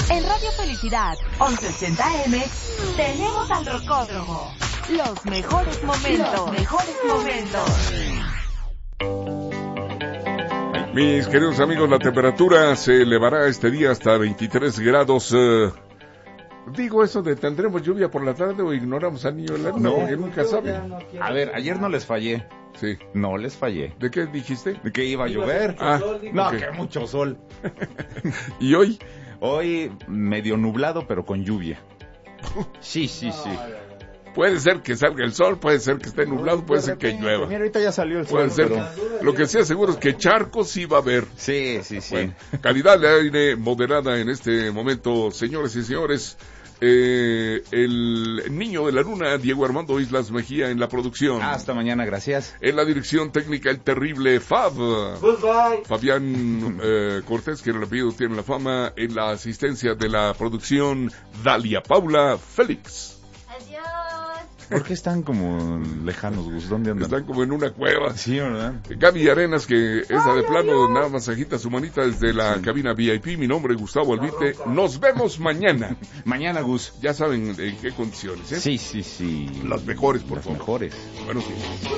En Radio Felicidad 1180M tenemos al Rocódromo. Los mejores momentos. Mis queridos amigos, la temperatura se elevará este día hasta 23 grados. Digo eso de tendremos lluvia por la tarde o ignoramos al niño de la luna, porque nunca sabe. A ver, ayer no les fallé. Sí. No les fallé. ¿De qué dijiste? De que iba a llover. No, okay. Que mucho sol. ¿Y hoy? Hoy medio nublado, pero con lluvia. Sí. Puede ser que salga el sol, puede ser que esté nublado, puede ser que llueva. Mira, ahorita ya salió el sol. Puede ser. Pero... Lo que sí es seguro es que charcos sí va a haber. Sí. Bueno, calidad de aire moderada en este momento, señores y señores. El niño de la luna, Diego Armando Islas Mejía en la producción. Hasta mañana, gracias. En la dirección técnica, el terrible Fab. Goodbye. Fabián Cortés, que en el apellido tiene la fama. En la asistencia de la producción, Dalia Paula Félix. ¿Por qué están como lejanos, Gus? ¿Dónde andan? Están como en una cueva. Sí, ¿verdad? Gaby Arenas, que esa de plano nada más agita su manita desde la cabina VIP. Mi nombre es Gustavo Albite. Nos vemos mañana. Mañana, Gus. Ya saben en qué condiciones, ¿eh? Sí. Las mejores, por favor. Las mejores. Buenos días.